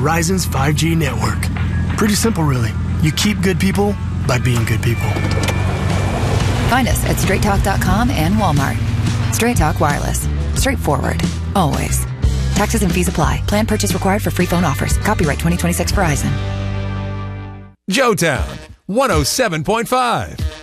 Verizon's 5G network. Pretty simple, really. You keep good people by being good people. Find us at straighttalk.com and Walmart. Straight Talk Wireless. Straightforward. Always. Taxes and fees apply. Plan purchase required for free phone offers. Copyright 2026 Verizon. Joetown 107.5.